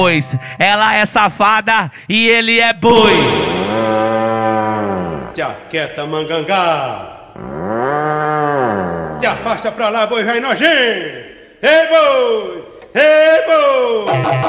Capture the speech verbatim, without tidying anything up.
Pois ela é safada e ele é boi. Te aquieta, mangangá. Te afasta pra lá, boi vai nojento. Ei, boi! Ei, boi!